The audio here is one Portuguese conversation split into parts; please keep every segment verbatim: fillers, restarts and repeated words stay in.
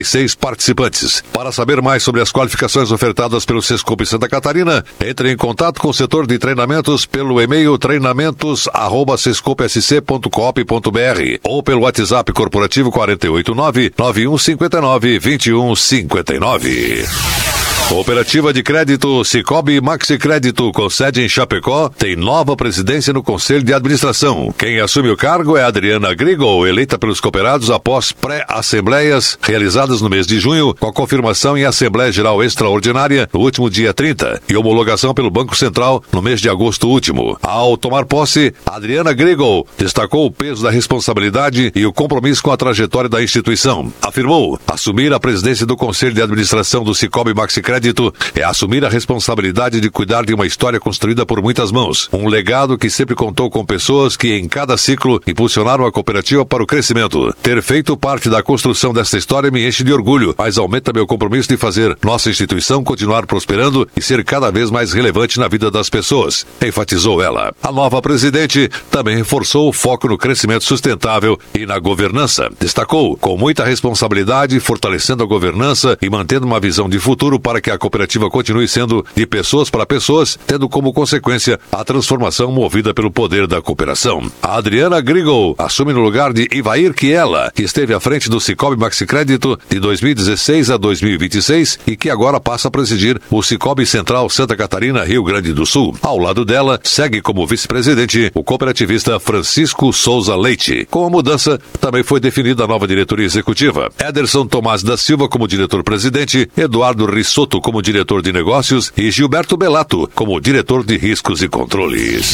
seis participantes. Para saber mais sobre as qualificações ofertadas pelo Sescope Santa Catarina, entre em contato com o setor de treinamentos pelo e-mail treinamentos arroba sescope s c ponto coop ponto b r ou pelo WhatsApp corporativo quatro oito nove, nove um cinco nove, dois um cinco nove. Cooperativa de Crédito Sicoob Maxi Crédito, com sede em Chapecó, tem nova presidência no Conselho de Administração. Quem assume o cargo é Adriana Grigol, eleita pelos cooperados após pré-assembleias realizadas no mês de junho, com a confirmação em Assembleia Geral Extraordinária no último dia trinta e homologação pelo Banco Central no mês de agosto último. Ao tomar posse, Adriana Grigol destacou o peso da responsabilidade e o compromisso com a trajetória da instituição. Afirmou: assumir a presidência do Conselho de Administração do Sicoob Maxi Crédito é assumir a responsabilidade de cuidar de uma história construída por muitas mãos. Um legado que sempre contou com pessoas que, em cada ciclo, impulsionaram a cooperativa para o crescimento. Ter feito parte da construção desta história me enche de orgulho, mas aumenta meu compromisso de fazer nossa instituição continuar prosperando e ser cada vez mais relevante na vida das pessoas, enfatizou ela. A nova presidente também reforçou o foco no crescimento sustentável e na governança. Destacou: com muita responsabilidade, fortalecendo a governança e mantendo uma visão de futuro para que a cooperativa continue sendo de pessoas para pessoas, tendo como consequência a transformação movida pelo poder da cooperação. A Adriana Grigol assume no lugar de Ivair Kiela, que esteve à frente do Sicoob Maxi Crédito de dois mil e dezesseis a dois mil e vinte e seis e que agora passa a presidir o Sicoob Central Santa Catarina, Rio Grande do Sul. Ao lado dela, segue como vice-presidente o cooperativista Francisco Souza Leite. Com a mudança, também foi definida a nova diretoria executiva. Ederson Tomás da Silva como diretor-presidente, Eduardo Rissoto como diretor de negócios e Gilberto Belato como diretor de riscos e controles.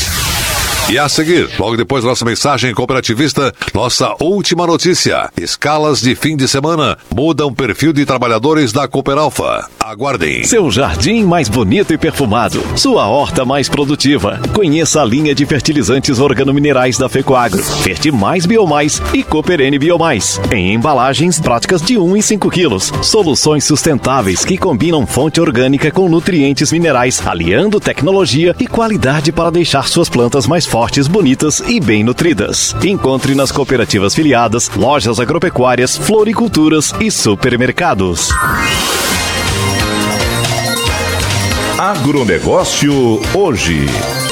E a seguir, logo depois da nossa mensagem cooperativista, nossa última notícia: escalas de fim de semana mudam o perfil de trabalhadores da Cooperalfa. Aguardem. Seu jardim mais bonito e perfumado, sua horta mais produtiva. Conheça a linha de fertilizantes organominerais da Fecoagro, Fertimais Biomais e Cooperene Biomais, em embalagens práticas de um e cinco quilos. Soluções sustentáveis que combinam fonte orgânica com nutrientes minerais, aliando tecnologia e qualidade para deixar suas plantas mais fortes. Fortes, bonitas e bem nutridas. Encontre nas cooperativas filiadas, lojas agropecuárias, floriculturas e supermercados. Agronegócio hoje.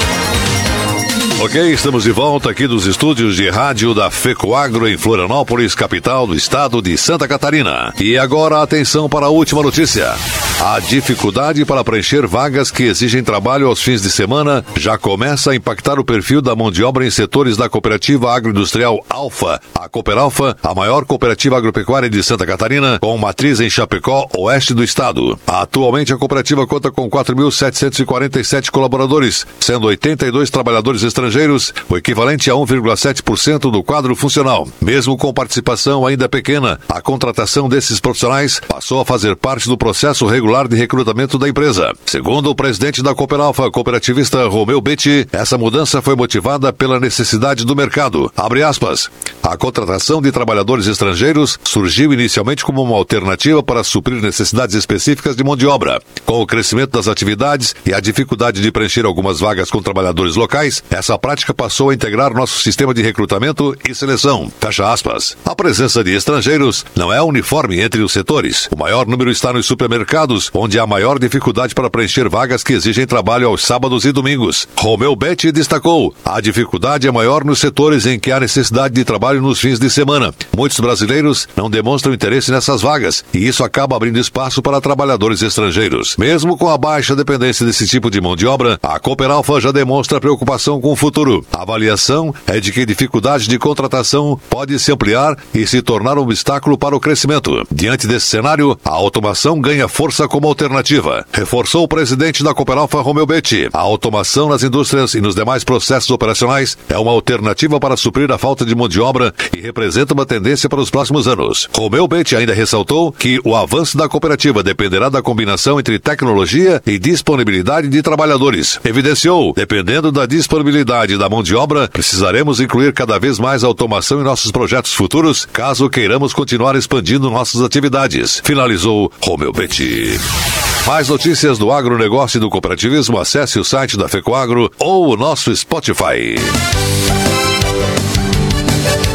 Ok, estamos de volta aqui dos estúdios de rádio da Fecoagro em Florianópolis, capital do estado de Santa Catarina. E agora atenção para a última notícia. A dificuldade para preencher vagas que exigem trabalho aos fins de semana já começa a impactar o perfil da mão de obra em setores da cooperativa agroindustrial Alfa. A Cooperalfa, a maior cooperativa agropecuária de Santa Catarina, com matriz em Chapecó, oeste do estado. Atualmente a cooperativa conta com quatro mil setecentos e quarenta e sete colaboradores, sendo oitenta e dois trabalhadores estrangeiros, o equivalente a um vírgula sete por cento do quadro funcional. Mesmo com participação ainda pequena, a contratação desses profissionais passou a fazer parte do processo regular de recrutamento da empresa. Segundo o presidente da Cooperalfa, cooperativista Romeu Betti, essa mudança foi motivada pela necessidade do mercado. Abre aspas. A contratação de trabalhadores estrangeiros surgiu inicialmente como uma alternativa para suprir necessidades específicas de mão de obra. Com o crescimento das atividades e a dificuldade de preencher algumas vagas com trabalhadores locais, essa prática passou a integrar nosso sistema de recrutamento e seleção. Fecha aspas. A presença de estrangeiros não é uniforme entre os setores. O maior número está nos supermercados, onde há maior dificuldade para preencher vagas que exigem trabalho aos sábados e domingos. Romeu Betti destacou: a dificuldade é maior nos setores em que há necessidade de trabalho nos fins de semana. Muitos brasileiros não demonstram interesse nessas vagas, e isso acaba abrindo espaço para trabalhadores estrangeiros. Mesmo com a baixa dependência desse tipo de mão de obra, a Cooperalfa já demonstra preocupação com o futuro. A avaliação é de que a dificuldade de contratação pode se ampliar e se tornar um obstáculo para o crescimento. Diante desse cenário, a automação ganha força como alternativa. Reforçou o presidente da Cooperalfa, Romeu Betti. A automação nas indústrias e nos demais processos operacionais é uma alternativa para suprir a falta de mão de obra e representa uma tendência para os próximos anos. Romeu Betti ainda ressaltou que o avanço da cooperativa dependerá da combinação entre tecnologia e disponibilidade de trabalhadores. Evidenciou, dependendo da disponibilidade da mão de obra, precisaremos incluir cada vez mais automação em nossos projetos futuros, caso queiramos continuar expandindo nossas atividades. Finalizou Romeu Betti. Mais notícias do agronegócio e do cooperativismo, acesse o site da Fecoagro ou o nosso Spotify.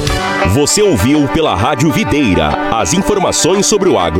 Você ouviu pela Rádio Videira as informações sobre o agro